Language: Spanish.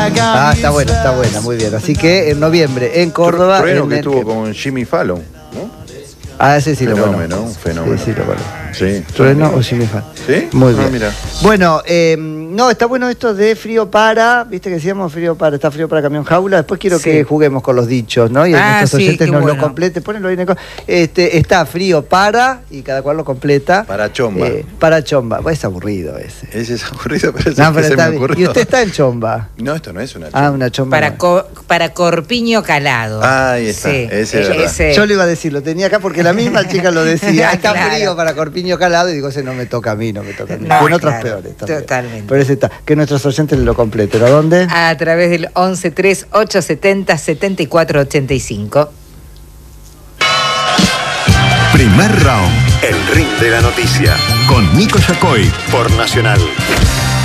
Ah, está buena, muy bien. Así que en noviembre, en Córdoba. Trueno que estuvo con Jimmy Fallon, ¿no? Ah, ese sí lo Fenómeno, conozco. un fenómeno. Sí, lo conozco. Sí. ¿Trueno o Jimmy Fallon? ¿Sí? Muy bien. Mira. Bueno, no, está bueno esto de frío para, viste que decíamos frío para, está frío para camión jaula. Después quiero que juguemos con los dichos, ¿no? Y nuestros oyentes nos lo completen. Ponenlo ahí en está frío para, y cada cual lo completa. Para chomba. Para chomba. Es aburrido ese. Ese es aburrido, pero no, pero está bien. ¿Y usted está en chomba? No, esto no es una chomba. Ah, una chomba. Para corpiño calado. Ah, ahí está. Sí. Ese. Yo lo iba a decir, lo tenía acá porque la misma chica lo decía. Está frío para corpiño calado, y digo, ese no me toca a mí, no me toca a mí. No, en otras peores también. Totalmente. Pero ese está. Que nuestros oyentes lo completen. ¿A dónde? A través del 1138707485. Primer round. El ring de la noticia. Con Nico Yacoy por Nacional.